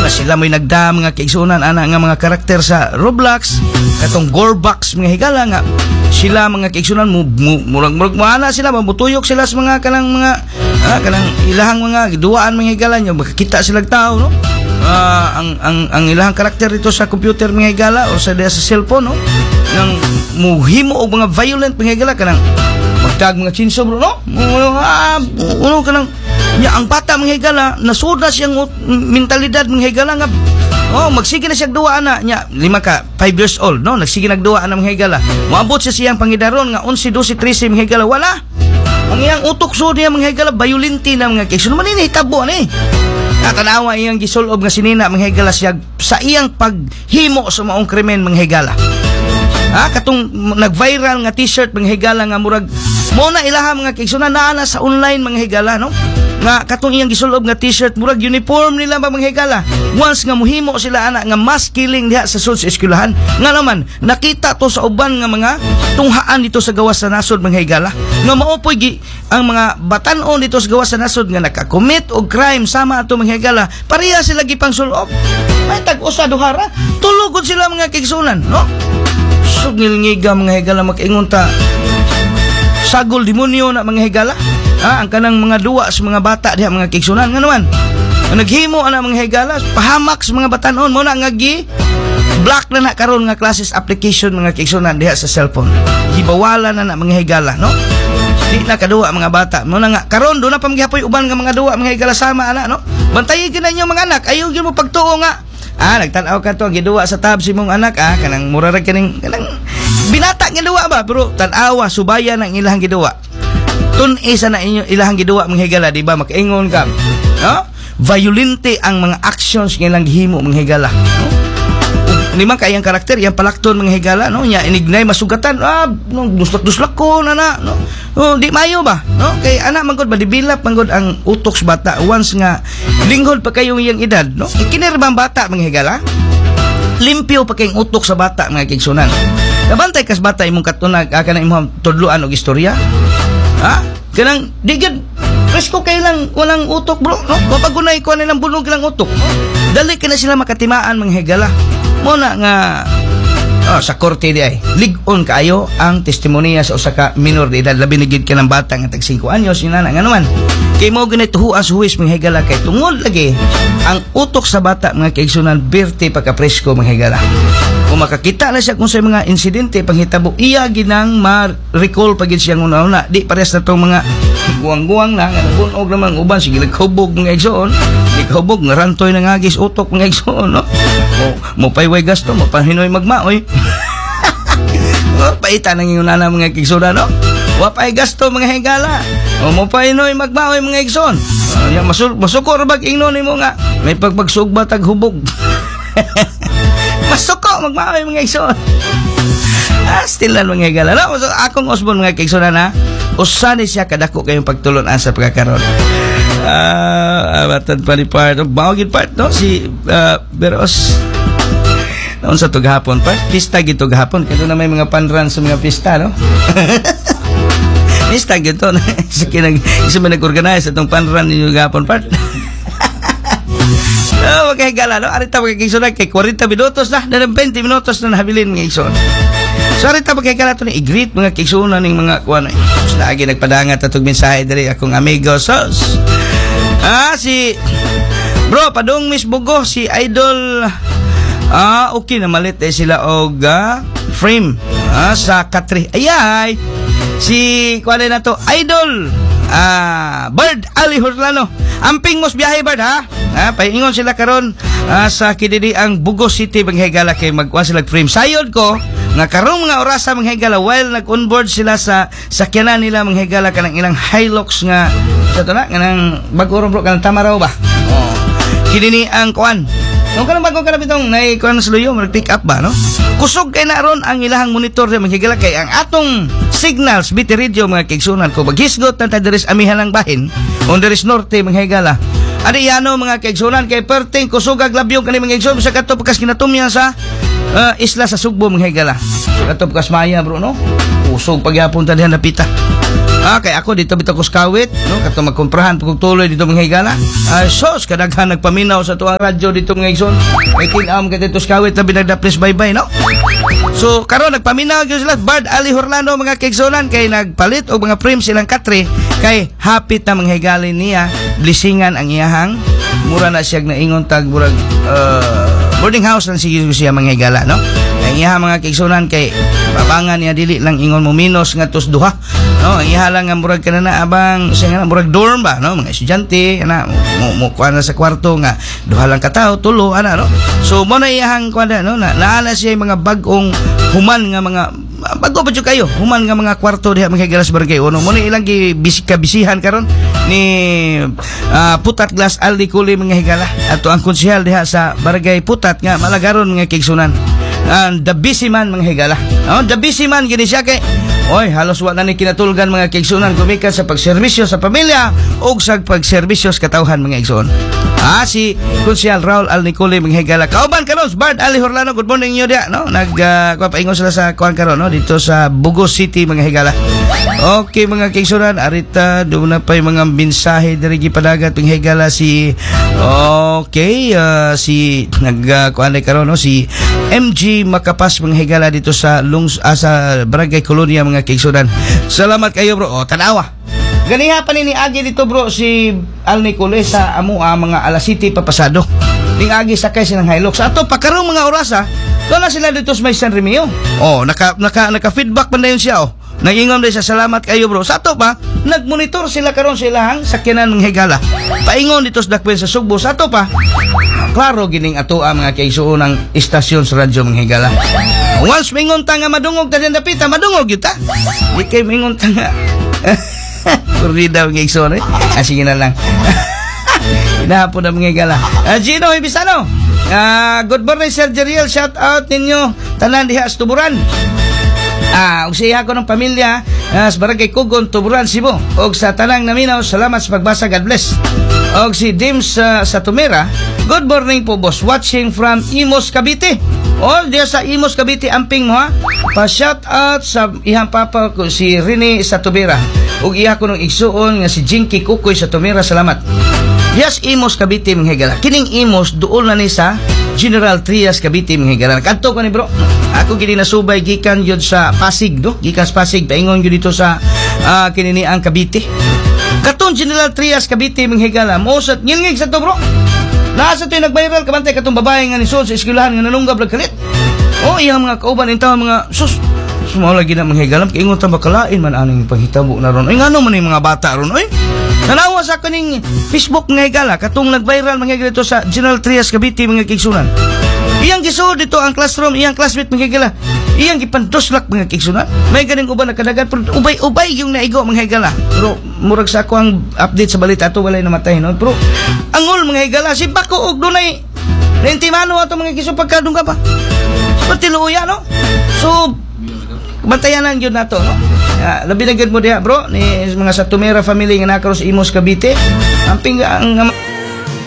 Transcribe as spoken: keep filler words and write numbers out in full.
na sila may nagda mga kaigsunan ana nga mga karakter sa Roblox katong Gorbox mga higala nga sila mga kaigsunan mu murag-murag maana sila mabutuyok sila sa mga kanang mga ah, kanang ilahang mga duwaan mga higala nyo makakita sila tao no uh, ang ang ang ilahang karakter dito sa computer mga higala o sa sa cellphone no nang muhimo og mga violent mga higala kanang magtag mga chinso bro no ah, uno kanang ya ang bata mga higala nasuda siyang mentalidad mga higala nga oh magsige na siya duwa ana nya lima ka five years old no nagsige nagduwa ana mga higala moabot siya siyang pangidaron nga eleven, twelve, thirteen mga higala wala ang iyang utok so niya mga higala violenti na mga kaysa naman ini tabo ni katanawa iyang gisulob nga sinina mga higala siya sa iyang paghimo sa maong krimen mga higala ha katong nag-viral nga t-shirt mga higala nga murag mo na ilaha mga kaysa na naana sa online mga higala no nga katong iyang gisulob nga t-shirt murag uniform nila ba mga higala once nga muhimo sila ana nga mass killing diha sa sud sa eskwelahan nga naman nakita to sa uban nga mga tunghaan dito sa gawas sa nasod mga higala nga maopoy gi ang mga batan-on dito sa gawas sa nasod nga naka-commit og crime sama ato mga higala pareha sila gipang sulob may tag-usa duhara tulugod sila mga kigsunan no sugngil-ngiga mga higala makaingon ta sagol demonyo na mga higala ah, ang kanang mga duwa sa mga bata diha mga kigsunan nga naman ang naghimo ana mga higala pahamak sa mga batanon mo na nga gi block na na karon nga classes application mga kigsunan diha sa cellphone gibawalan na na mga higala no di na kaduwa mga bata mo na nga karon do na pa magihapoy uban nga mga duwa mga higala sama ana no bantayi gyud ninyo mga anak ayaw gyud mo pagtuo nga ah nagtan-aw ka to giduwa sa tab si mong anak ah kanang murarag kaning kanang binata nga duwa ba pero tan-awa subayan ang ilahang giduwa tun-i sa na inyo ilahang giduwa mga higala di ba makaingon ka no violente ang mga actions nga ilang gihimo mga higala no lima kayang karakter yang palakton mga higala no nya inignay masugatan ah no duslak-duslak ko na na no oh, di mayo ba no kay anak manggod ba dibilap manggod ang utok sa bata once nga linghod pa kayo iyang edad no ikinerbang bata mga higala limpyo pa kayong utok sa bata mga kigsunan nabantay kas bata imong katunag ah, kanang imong tudluan og istorya ha kanang digid presko kay lang walang utok bro no mapagunay ko nilang bunog lang utok no? Dali ka na sila makatimaan mga higala mo na nga oh, sa korte di ay lig-on kaayo ang testimonya sa usa ka minor de edad labi nigid ka ng bata nga tag five anyos inana nga naman kay mo ganit tuhuan sa huwis mga higala kay tungod lagi ang utok sa bata mga kaigsunan birte pagka-presko mga higala kung makakita na siya kung sa mga insidente panghitabo iya ginang ma-recall pagid siya una-una di pares na tong mga guwang-guwang na nga nabunog naman uban sige naghubog mga igsoon naghubog nga rantoy na ngagis utok mga igsoon no mo mo payway gasto mo panhinoy magmaoy paita nang yung nana mga kigsoon no wapay gasto mga higala o mo painoy magmaoy mga igsoon uh, ya masul masukor bag ingnon nimo nga may pagpagsugba tag hubog masuko magmaoy mga igsoon ah still lang mga higala no so, akong Osborne mga kigsoon na usa ni siya kadako kayong pagtulon-an sa pagkakaroon ah uh, abatan pa ni part of bawagin part no si uh, Beros noon sa tughapon part pista gito gahapon kaya na may mga panran sa mga pista no pista gito sa kinag isa man nag-organize itong panran ninyo gahapon part oh magkahigala no arita magkikisunan kay forty minutos na na twenty minutos na nahabilin ng igsoon so arita magkahigala ito na i-greet mga kiksunan ng mga kuwan so lagi nagpadangat atong mensahe dali akong amigo sos ah si bro padung Miss Bugo si Idol ah okay na malit eh sila og uh, frame ah, sa Katri ayay si kuwan na to Idol ah Bird Ali Horlano amping mos biyahe Bird ha ah paingon sila karon ah, sa kididi ang Bugo City manghigala kay magkuha sila frame sayod ko nga karong mga oras sa manghigala while nag-onboard sila sa sakyanan nila manghigala kanang ilang Hilux nga sa to na kanang bag-oro bro kanang Tamaraw ba oh kidini ang kuan nung kanang bagong kanabitong na kuan sa luyo mag-pick up ba no kusog kay na ron ang ilahang monitor sa manghigala kay ang atong signals biti radio mga kigsunan ko maghisgot na tadiris amihan ng bahin on deres norte manghigala adi yano mga kigsunan kay perting kusugag labyong kani mga kigsunan sa kato pagkas kinatumya sa uh, isla sa Sugbo manghigala kato pagkas maya bro no kusog pagyapon ta diha napita Ah, kay ako dito bitaw ko skawit, no? Kato magkomprahan pag tuloy dito mga higala. Ah, sos kadaghan nagpaminaw sa tuang radyo dito mga igsoon. Kay kinam kay dito skawit na binagdapres bye-bye, no? So karon nagpaminaw gyud sila Bard Ali Horlando mga kaigsunan kay nagpalit og mga frame silang katre kay hapit na mga higalin niya blisingan ang iyahang mura na siya naingon tag murag uh, boarding house lang sige siya mga higala, no? Ang iha mga kaigsunan kay babangan niya dili lang ingon mo minus nga tos duha, no? Ang iha lang nga murag kana na abang siya nga murag dorm ba, no? Mga estudyante ana mo mo kuan na sa kwarto nga duha lang ka tawo tulo ana, no? So mo na iyahang kuan no na naala siya yung mga bag-ong human nga mga bago pa kayo human nga mga kwarto diha mga higala sa barangay uno mo na ilang gibisik kabisihan karon ni uh, Putat Glass Aldi Kuli mga higala ato ang konsehal diha sa barangay Putat nga malagaron mga kaigsunan. And the busy man mga higala. Oh, the busy man gini siya kay oy halos wa na ni kinatulgan mga kaigsunan gumikan sa pagserbisyo sa pamilya ug sa pagserbisyo sa katawhan mga igsoon. Ah si Konsyal Raul Al Nicole mga higala. Kauban karon Bard Ali Horlando, good morning niyo dia, no? Nag uh, paingon sila sa kuan karon, no? Dito sa Bugos City mga higala. Okay mga kaigsunan, arita do na pa yung mga mensahe diri gipadagat mga higala si okay uh, si nag uh, kuan karon, no? Si M G Makapas mga higala dito sa Lungs uh, sa Barangay Colonia mga kaigsunan. Salamat kayo bro. O tanawa. Ganiha pa ni agi dito bro si Al Nicole sa amo ah, mga alas siyete papasado. Ning agi sakay silang Hilux. Sa ato pakarong mga oras ah, doon na sila dito sa may San Remio. Oh, naka naka naka-feedback pa na yun siya oh. Nag-ingom din sa salamat kayo bro. Sa ato pa, nagmonitor sila karon sa ilahang sakyanan ng higala. Paingon dito sa dakwen sa Sugbo. Sa ato pa, klaro gining ato ang mga kaigsuon ng istasyon sa radyo mga higala. Once mingon ta nga madungog ta diyan dapita, madungog yun ta. Di kay mingon ta nga. Kurida mga kaigsuon eh. Ah, sige na lang. Hinahapon na mga higala. Uh, Gino Ibisano. Uh, good morning Sir Jeriel. Shout out ninyo. Tanan diha sa Tuburan. Ah, og siya ko ng pamilya uh, sa Barangay Kugon, Tuburan, Cebu. Og sa tanang naminaw, salamat sa pagbasa, God bless. Og si Dims uh, sa Tumera, good morning po boss, watching from Imos, Cavite. All dia sa Imos, Cavite, amping mo ha. Pa-shout out sa ihang papa ko, si Rene sa Tumera. Og iya ko ng igsuon nga si Jinky Kukoy sa Tumera, salamat. Yes, Imos, Cavite, mga higala. Kining Imos, doon na ni sa General Trias, Cavite, mga higala. Kanto ko ni bro. Ako gini nasubay gikan yun sa Pasig, no? Gikan sa Pasig, paingon yun dito sa uh, kinini ang Cavite. Katong General Trias, Cavite, mga higala. Mosat, ngilngig sa to bro. Nasa to yung nag-viral, kabantay katong babae nga ni Sol sa eskwelahan nga nanunggab lagkalit. O, iyang mga kauban, intaw mga sus. Sumaw lagi na mga higalam, kaya ingon ta bakalain man aning paghitabo na ron. Ay, nga naman yung mga bata ron, ay. Nanawa sa kaning Facebook mga higala, katong nag-viral mga higala ito sa General Trias, Cavite, mga kigsunan. Iyang gisuod dito ang classroom, iyang classmate mga higala. Iyang gipandoslak mga kigsunan. May ganing uban na kadagat, pero ubay-ubay yung naigo mga higala. Pero murag sa ako ang update sa balita ito, walay namatay, no? Pero angol mga higala, si Bako og dunay naintimano ato mga kigsunan pagkadong ka pa. Pati luya, no? So, bantayanan yun na to, no? Uh, labi na mo diha bro ni mga sa Tumera family nga nakaroon sa Imos, Cavite. Amping ang